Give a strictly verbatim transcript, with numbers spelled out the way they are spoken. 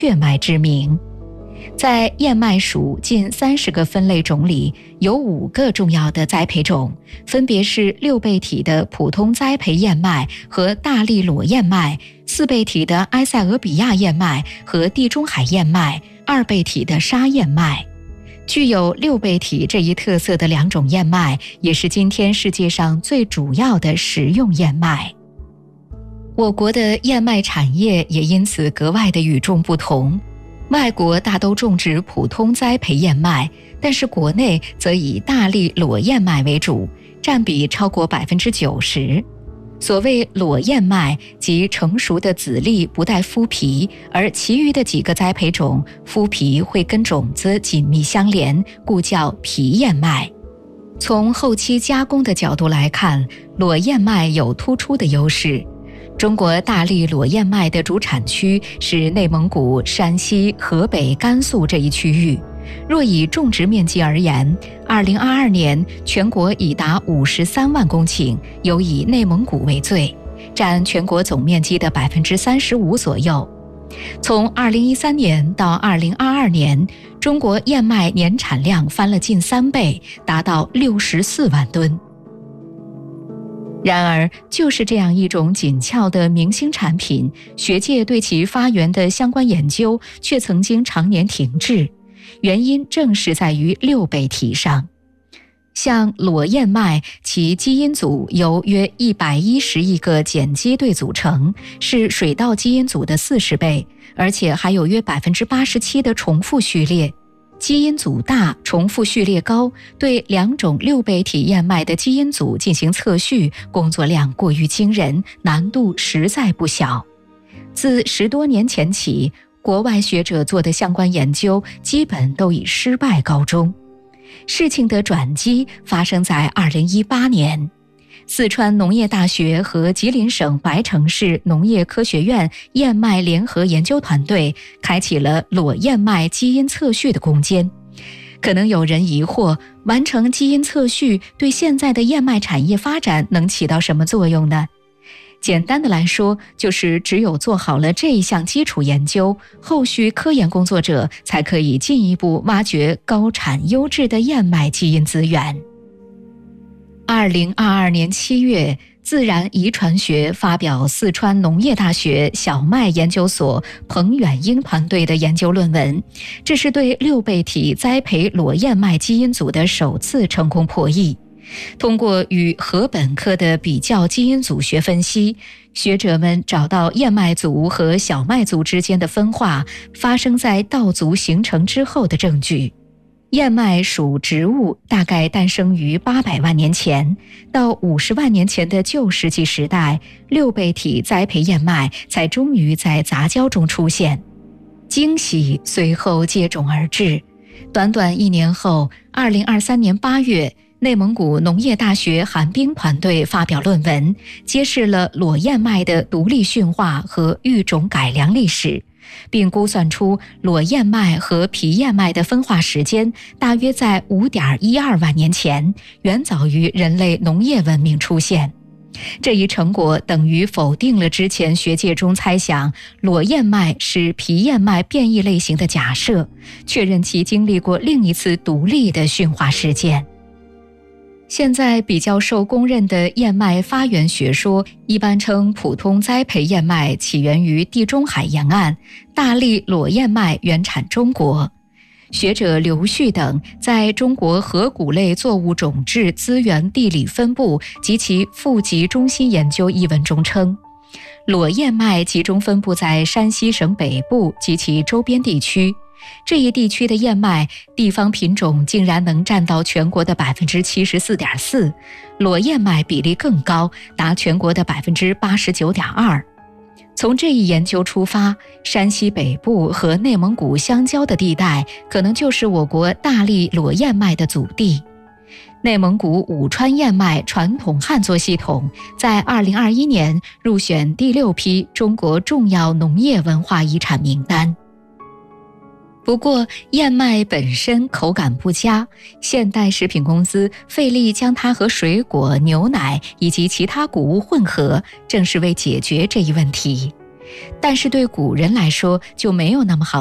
血脉之名。在燕麦属近三十个分类种里，有五个重要的栽培种，分别是六倍体的普通栽培燕麦和大利裸燕麦，四倍体的埃塞俄比亚燕麦和地中海燕麦，二倍体的沙燕麦。具有六倍体这一特色的两种燕麦，也是今天世界上最主要的食用燕麦。我国的燕麦产业也因此格外的与众不同。外国大都种植普通栽培燕麦，但是国内则以大利裸燕麦为主，占比超过百分之九十。所谓裸燕麦，即成熟的籽粒不带麸皮，而其余的几个栽培种，麸皮会跟种子紧密相连，故叫皮燕麦。从后期加工的角度来看，裸燕麦有突出的优势。中国大利裸燕麦的主产区是内蒙古、山西、河北、甘肃这一区域。若以种植面积而言，二零二二年全国已达五十三万公顷，尤以内蒙古为最，占全国总面积的百分之三十五左右。从二零一三年到二零二二年，中国燕麦年产量翻了近三倍，达到六十四万吨。然而，就是这样一种紧俏的明星产品，学界对其发源的相关研究却曾经常年停滞，原因正是在于六倍体上。像裸燕麦，其基因组由约一百一十亿个碱基对组成，是水稻基因组的四十倍，而且还有约百分之八十七的重复序列。基因组大，重复序列高，对两种六倍体燕麦的基因组进行测序，工作量过于惊人，难度实在不小。自十多年前起，国外学者做的相关研究基本都以失败告终。事情的转机发生在二零一八年，四川农业大学和吉林省白城市农业科学院燕麦联合研究团队开启了裸燕麦基因测序的攻坚。可能有人疑惑，完成基因测序对现在的燕麦产业发展能起到什么作用呢？简单的来说，就是只有做好了这一项基础研究，后续科研工作者才可以进一步挖掘高产优质的燕麦基因资源。二零二二年七月，自然遗传学发表四川农业大学小麦研究所彭远英团队的研究论文，这是对六倍体栽培裸燕麦基因组的首次成功破译。通过与禾本科的比较基因组学分析，学者们找到燕麦族和小麦族之间的分化发生在稻族形成之后的证据。燕麦属植物，大概诞生于八百万年前，到五十万年前的旧石器时代，六倍体栽培燕麦才终于在杂交中出现。惊喜随后接踵而至，短短一年后，二零二三年八月，内蒙古农业大学韩冰团队发表论文，揭示了裸燕麦的独立驯化和育种改良历史，并估算出裸燕麦和皮燕麦的分化时间大约在 五点一二万年前，远早于人类农业文明出现。这一成果等于否定了之前学界中猜想裸燕麦是皮燕麦变异类型的假设，确认其经历过另一次独立的驯化事件。现在比较受公认的燕麦发源学说，一般称普通栽培燕麦起源于地中海沿岸，大利裸燕麦原产中国。学者刘旭等在中国河谷类作物种质资源地理分布及其富集中心研究一文中称，裸燕麦集中分布在山西省北部及其周边地区，这一地区的燕麦地方品种竟然能占到全国的 百分之七十四点四， 裸燕麦比例更高，达全国的 百分之八十九点二。从这一研究出发，山西北部和内蒙古相交的地带可能就是我国大利裸燕麦的祖地。内蒙古武川燕麦传统旱作系统在二零二一年入选第六批中国重要农业文化遗产名单。不过，燕麦本身口感不佳，现代食品公司费力将它和水果、牛奶以及其他谷物混合，正是为解决这一问题。 但是对古人来说就没有那么好